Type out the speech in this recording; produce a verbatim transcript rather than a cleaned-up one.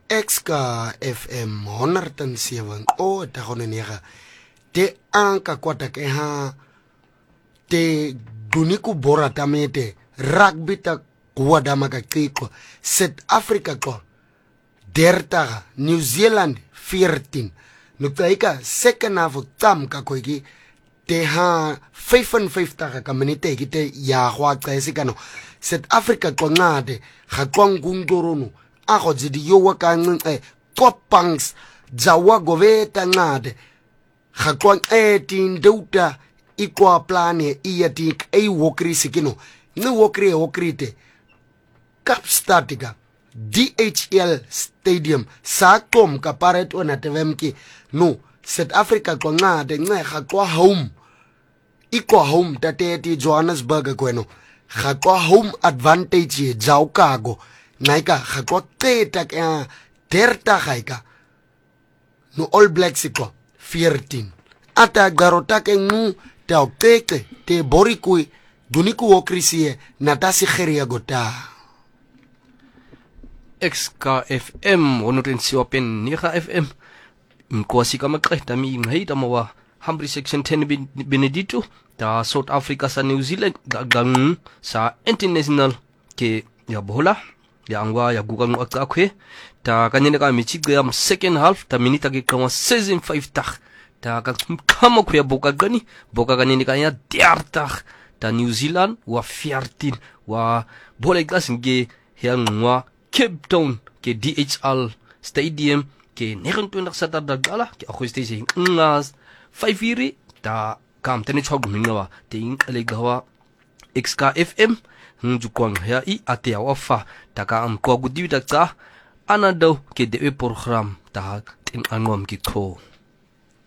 Exka F M honderd en seven o ta gone nega te anka kwata ke ha te duniku bora tamete rugby ta kuwa dama ka kiko South Africa ko dertig New Zealand veertien nuktaika second half tam ka koiki te ha vyfenvyftig ka minute ki te ya gwa qese kano South Africa ko ngade ga kwang kungtoronu a go di yo wa ka nce topangs jawa goveta ngade ga kwang eighteen douta ikwa plane iatik ei wokri sikino ni wokri wokrite Kapstadiga D H L Stadium sakom ka paret ona tevemki no South Africa ko ngade nce ga kwa home ikwa home tateti Johannesburg kweno ga kwa home advantage jaukago naika ga kwa teta ka derta gaika no All Blacks ko veertien ata garota ke ngu te okeke te borikui duniku wokrisie natasi geria gota X K F M honderd en seven negen F M mkosi kama kreta mi nghaita mawa Humphrey section ten Benedito ta South Africa sa New Zealand gang sa international ke ya bola ya angwa ya gugang akakwe ta kanyene ka michiga ya second half ta minita ke kama seize five tag ta kama ku ya boka gani boka gani ni kanya dertig ta New Zealand wa veertien wa bola klas nge ya ngwa Cape Town ke D H L Stadium ke negenentwintig Saterdag gala ke Augustus ngas five iri ta kam tene chog mingawa te ingale gawa X K F M njukwang ya i ate ya wafa ta ka am ko gudibita ka anado ke de program ta tin anom ki ko